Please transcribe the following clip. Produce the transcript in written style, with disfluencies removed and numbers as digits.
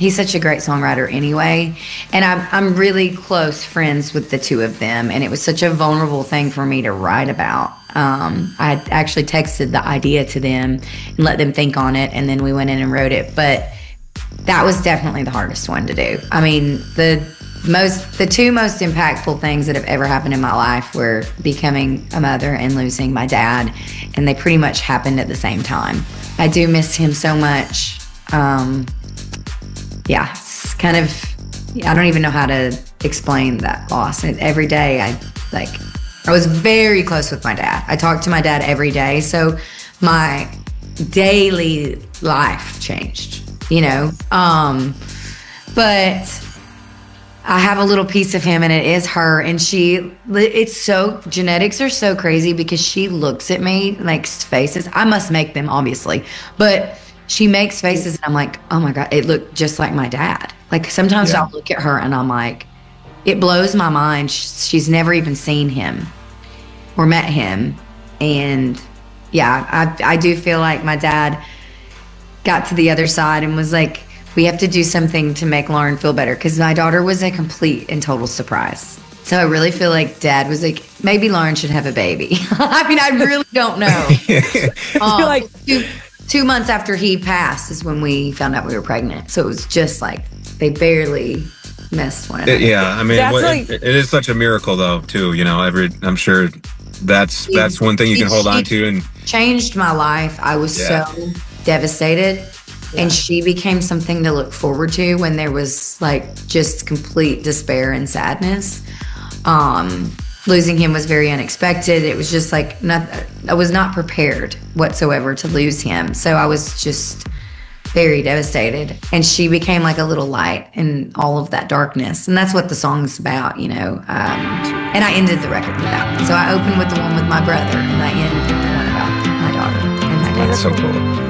he's such a great songwriter anyway. And I'm really close friends with the two of them. And it was such a vulnerable thing for me to write about. I had actually texted the idea to them and let them think on it. And then we went in and wrote it. But that was definitely the hardest one to do. I mean, the two most impactful things that have ever happened in my life were becoming a mother and losing my dad. And they pretty much happened at the same time. I do miss him so much. Yeah, it's kind of, I don't even know how to explain that loss. Every day I was very close with my dad. I talked to my dad every day. So my daily life changed, you know? But I have a little piece of him and it is her. And genetics are so crazy because she looks at me, makes faces. I must make them, obviously. But she makes faces and I'm like, oh my God, it looked just like my dad. Like sometimes I'll look at her and I'm like, it blows my mind. She's never even seen him or met him. And yeah, I do feel like my dad got to the other side and was like, we have to do something to make Lauren feel better, because my daughter was a complete and total surprise. So I really feel like Dad was like, maybe Lauren should have a baby. I mean, I really don't know. Like 2 months after he passed is when we found out we were pregnant. So it was just like they barely missed one another. Yeah, I mean, it is such a miracle, though, too. You know, I'm sure that's one thing you can hold on to. And changed my life. I was so devastated. And she became something to look forward to when there was like just complete despair and sadness. Losing him was very unexpected. It was just like, I was not prepared whatsoever to lose him. So I was just very devastated. And she became like a little light in all of that darkness. And that's what the song's about, you know. And I ended the record with that one. So I opened with the one with my brother, and I ended with the one about my daughter and my dad. That's so cool.